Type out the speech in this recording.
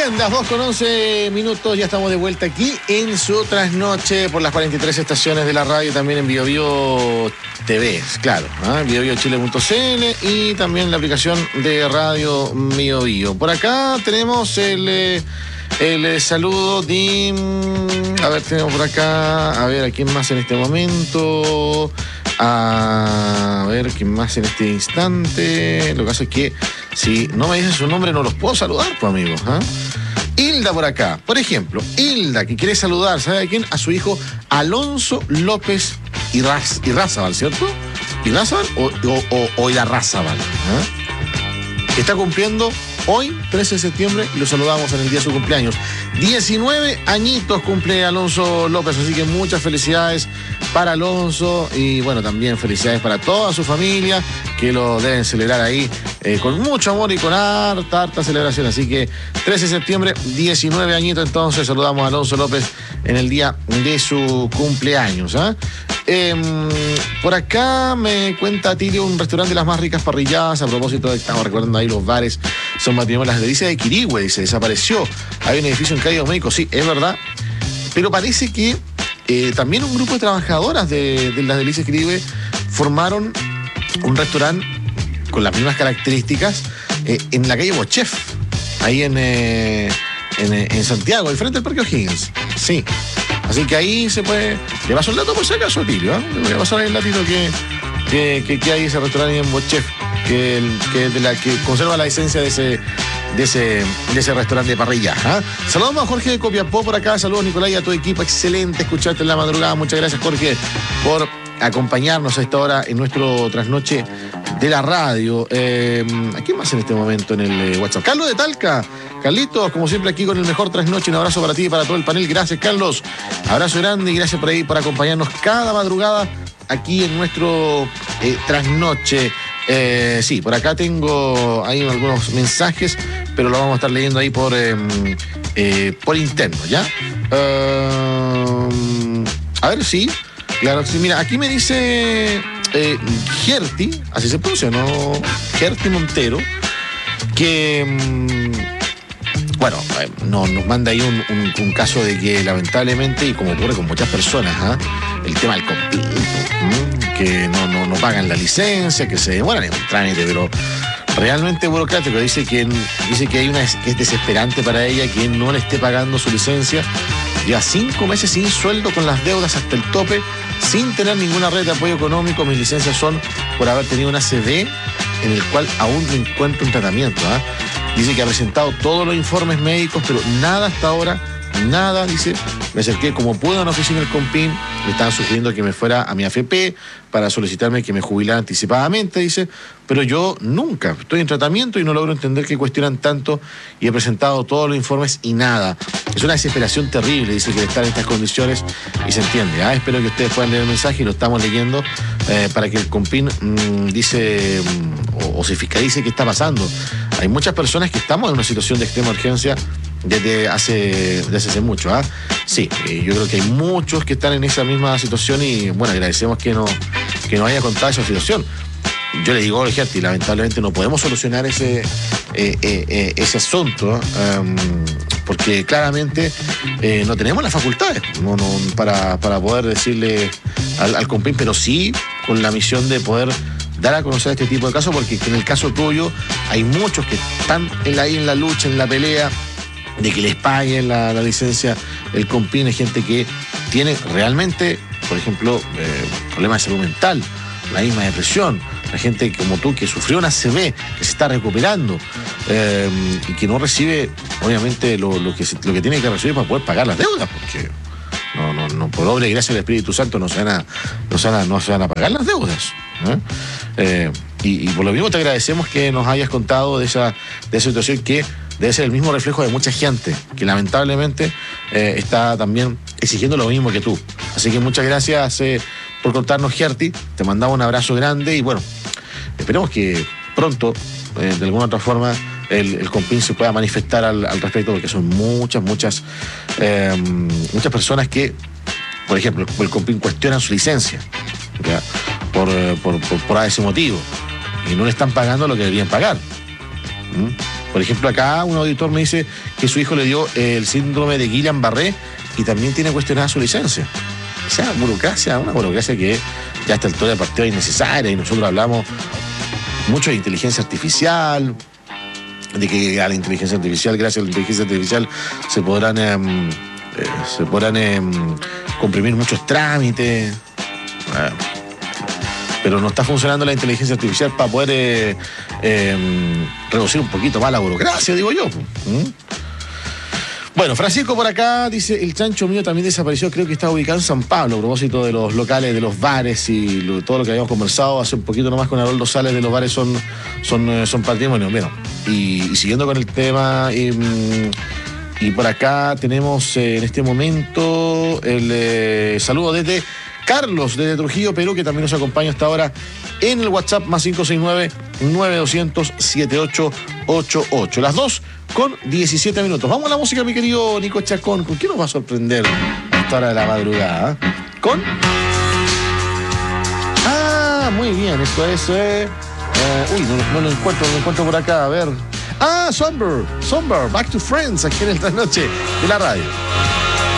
Bien, las 2:11, ya estamos de vuelta aquí en su trasnoche por las 43 estaciones de la radio, también en BioBio TV, claro, biobiochile.cl y también la aplicación de radio BioBio. Por acá tenemos el saludo de... A ver, tenemos por acá, a ver, ¿a quién más en este momento? A ver, ¿quién más en este instante? Lo que pasa es que si no me dicen su nombre no los puedo saludar, pues, amigos. Hilda por acá, por ejemplo, Hilda, que quiere saludar, ¿sabe a quién? A su hijo Alonso López Irrázábal, ¿cierto? ¿Irrázábal o Irarrázábal? Está cumpliendo hoy, 13 de septiembre, y lo saludamos en el día de su cumpleaños. 19 añitos cumple Alonso López, así que muchas felicidades para Alonso y bueno, también felicidades para toda su familia, que lo deben celebrar ahí con mucho amor y con harta celebración. Así que 13 de septiembre, 19 añitos, entonces saludamos a Alonso López en el día de su cumpleaños. Por acá me cuenta Tilio, un restaurante de las más ricas parrilladas, a propósito de que estamos recordando ahí los bares, son matrimonios, las delicias de Quirihue, dice, desapareció. Hay un edificio en Calle México, sí, es verdad, pero parece que también un grupo de trabajadoras de las delicias de Quirihue formaron un restaurante con las mismas características en la calle Bochef, ahí en Santiago, al frente del Parque O'Higgins, sí. Así que ahí se puede... Le paso el dato por si acaso, Tilio, Le voy a pasar ahí el datito que hay ese restaurante en Bochef, que conserva la esencia de ese restaurante de parrilla. Saludamos a Jorge de Copiapó por acá. Saludos, Nicolás, y a tu equipo. Excelente escucharte en la madrugada. Muchas gracias, Jorge, por acompañarnos a esta hora en nuestro trasnoche de la radio. ¿A quién más en este momento en el WhatsApp? Carlos de Talca. Carlitos, como siempre, aquí con el mejor trasnoche. Un abrazo para ti y para todo el panel. Gracias, Carlos. Abrazo grande y gracias por ahí, por acompañarnos cada madrugada aquí en nuestro trasnoche. Sí, por acá tengo ahí algunos mensajes, pero lo vamos a estar leyendo ahí por interno, ¿ya? A ver, sí. Claro, sí. Mira, aquí me dice Gerti, así se pronuncia, ¿no? Gerti Montero, que... Bueno, nos manda ahí un caso de que lamentablemente, y como ocurre con muchas personas, el tema del completo, que no pagan la licencia, que se demoran en un trámite, pero realmente burocrático. Dice que es desesperante para ella que no le esté pagando su licencia. Lleva 5 meses sin sueldo, con las deudas hasta el tope, sin tener ninguna red de apoyo económico. Mis licencias son por haber tenido una ACV en el cual aún no encuentro un tratamiento. Dice que ha presentado todos los informes médicos, pero nada hasta ahora, nada, dice. Me acerqué como pude a una oficina del Compin, me estaban sugiriendo que me fuera a mi AFP para solicitarme que me jubilara anticipadamente, dice, pero yo nunca, estoy en tratamiento y no logro entender qué cuestionan tanto y he presentado todos los informes y nada. Es una desesperación terrible, dice, que de estar en estas condiciones y se entiende. Espero que ustedes puedan leer el mensaje y lo estamos leyendo para que el Compin dice o se fiscalice qué está pasando. Hay muchas personas que estamos en una situación de extrema urgencia desde hace mucho. Sí, yo creo que hay muchos que están en esa misma situación y bueno, agradecemos que nos haya contado esa situación. Yo le digo, Gerti, lamentablemente no podemos solucionar ese asunto, porque claramente no tenemos las facultades para poder decirle al Compin, pero sí con la misión de poder dar a conocer este tipo de casos, porque en el caso tuyo hay muchos que están ahí en la lucha, en la pelea de que les paguen la licencia. El Compin es gente que tiene realmente, por ejemplo, problemas de salud mental, la misma depresión, la gente como tú que sufrió una ACV, que se está recuperando y que no recibe, obviamente, lo que tiene que recibir para poder pagar las deudas, porque no por obra y gracia del Espíritu Santo no se van a pagar las deudas. Y por lo mismo te agradecemos que nos hayas contado de esa situación que debe ser el mismo reflejo de mucha gente que lamentablemente está también exigiendo lo mismo que tú. Así que muchas gracias por contarnos, Gerti. Te mandamos un abrazo grande y bueno, esperemos que pronto, de alguna otra forma, el Compin se pueda manifestar al respecto, porque son muchas personas que, por ejemplo, el Compin cuestionan su licencia, ¿ya? por ese motivo y no le están pagando lo que deberían pagar. Por ejemplo, acá un auditor me dice que su hijo le dio el síndrome de Guillain-Barré y también tiene cuestionada su licencia. O sea, una burocracia que ya a esta altura de partida es innecesaria, y nosotros hablamos mucho de inteligencia artificial, de que a la inteligencia artificial, gracias a la inteligencia artificial, se podrán comprimir muchos trámites. Pero no está funcionando la inteligencia artificial para poder reducir un poquito más la burocracia, digo yo. Bueno, Francisco por acá dice, el chancho mío también desapareció, creo que está ubicado en San Pablo, a propósito de los locales, de los bares y todo lo que habíamos conversado hace un poquito nomás con Haroldo Sales, de los bares son patrimonio. Bueno, y siguiendo con el tema, y por acá tenemos en este momento el saludo desde Carlos, desde Trujillo, Perú, que también nos acompaña hasta ahora en el WhatsApp más 569-9200-7888. Las 2:17 minutos. Vamos a la música, mi querido Nico Chacón. ¿Con qué nos va a sorprender a esta hora de la madrugada? ¿Con? Ah, muy bien, esto es... no lo encuentro por acá, a ver. Ah, Somber, Back to Friends, aquí en esta noche de la radio.